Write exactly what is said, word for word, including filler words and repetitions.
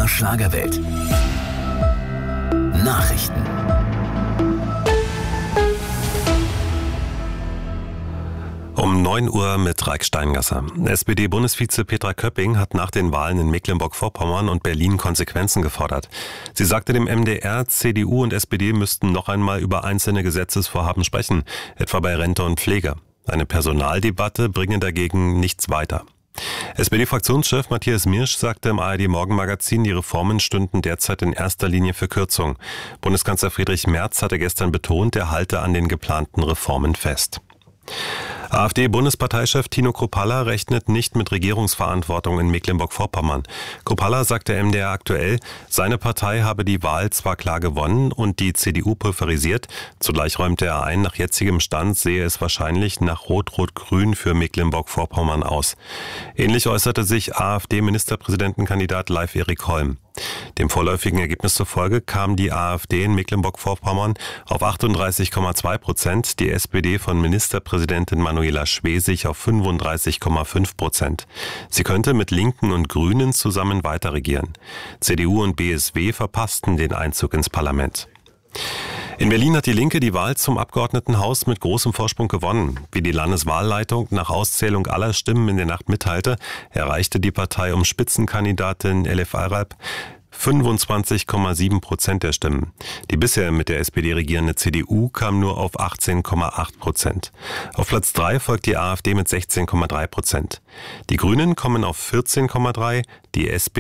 der Schlagerwelt. Nachrichten. Um neun Uhr mit Raik Steingasser. S P D-Bundesvize Petra Köpping hat nach den Wahlen in Mecklenburg-Vorpommern und Berlin Konsequenzen gefordert. Sie sagte dem M D R, C D U und S P D müssten noch einmal über einzelne Gesetzesvorhaben sprechen, etwa bei Rente und Pflege. Eine Personaldebatte bringe dagegen nichts weiter. S P D-Fraktionschef Matthias Mirsch sagte im A R D-Morgenmagazin, die Reformen stünden derzeit in erster Linie für Kürzung. Bundeskanzler Friedrich Merz hatte gestern betont, er halte an den geplanten Reformen fest. AfD-Bundesparteichef Tino Kruppalla rechnet nicht mit Regierungsverantwortung in Mecklenburg-Vorpommern. Kruppalla sagte M D R aktuell, seine Partei habe die Wahl zwar klar gewonnen und die C D U pulverisiert, zugleich räumte er ein, nach jetzigem Stand sehe es wahrscheinlich nach Rot-Rot-Grün für Mecklenburg-Vorpommern aus. Ähnlich äußerte sich AfD-Ministerpräsidentenkandidat Leif Erik Holm. Dem vorläufigen Ergebnis zufolge kam die AfD in Mecklenburg-Vorpommern auf achtunddreißig Komma zwei Prozent, die S P D von Ministerpräsidentin Manuela Schwesig auf fünfunddreißig Komma fünf Prozent. Sie könnte mit Linken und Grünen zusammen weiterregieren. C D U und B S W verpassten den Einzug ins Parlament. In Berlin hat die Linke die Wahl zum Abgeordnetenhaus mit großem Vorsprung gewonnen. Wie die Landeswahlleitung nach Auszählung aller Stimmen in der Nacht mitteilte, erreichte die Partei um Spitzenkandidatin Elif Arab fünfundzwanzig Komma sieben Prozent der Stimmen. Die bisher mit der S P D regierende C D U kam nur auf achtzehn Komma acht Prozent. Auf Platz drei folgt die AfD mit sechzehn Komma drei Prozent. Die Grünen kommen auf vierzehn Komma drei, die S P D